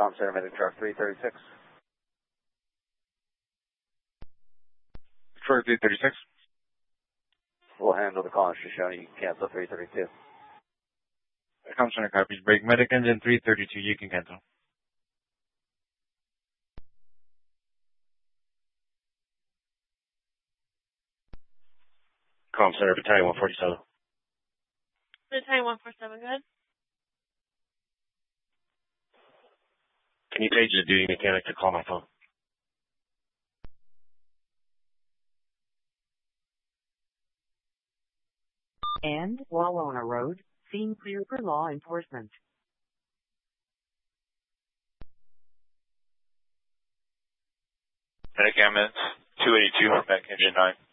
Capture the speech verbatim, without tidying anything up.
Com Center, medic truck three thirty-six. Detroit three thirty-six. We'll handle the call. She's showing you can cancel three thirty-two. Com Center copies. Break medic engine three thirty-two. You can cancel. Com Center, Battalion one forty-seven. Battalion one forty-seven, good. Can you page the duty mechanic to call my phone? And Wawona Road, scene clear for law enforcement. Medic ambulance two eighty-two, back engine nine.